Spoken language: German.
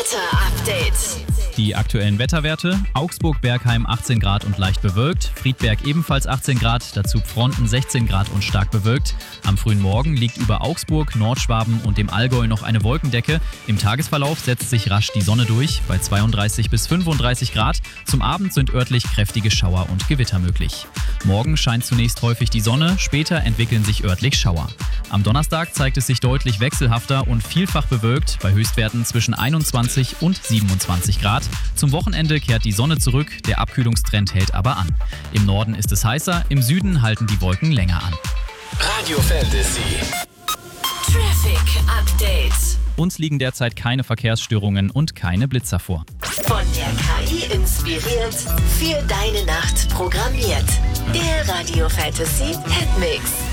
Wetter-Update. Die aktuellen Wetterwerte: Augsburg-Bergheim 18 Grad und leicht bewölkt, Friedberg ebenfalls 18 Grad, dazu Pfronten 16 Grad und stark bewölkt. Am frühen Morgen liegt über Augsburg, Nordschwaben und dem Allgäu noch eine Wolkendecke. Im Tagesverlauf setzt sich rasch die Sonne durch bei 32 bis 35 Grad. Zum Abend sind örtlich kräftige Schauer und Gewitter möglich. Morgen scheint zunächst häufig die Sonne, später entwickeln sich örtlich Schauer. Am Donnerstag zeigt es sich deutlich wechselhafter und vielfach bewölkt, bei Höchstwerten zwischen 21 und 27 Grad. Zum Wochenende kehrt die Sonne zurück, der Abkühlungstrend hält aber an. Im Norden ist es heißer, im Süden halten die Wolken länger an. Radio Fantasy. Traffic Update. Uns liegen derzeit keine Verkehrsstörungen und keine Blitzer vor. Von der KI inspiriert, für deine Nacht programmiert. Der Radio Fantasy Hitmix.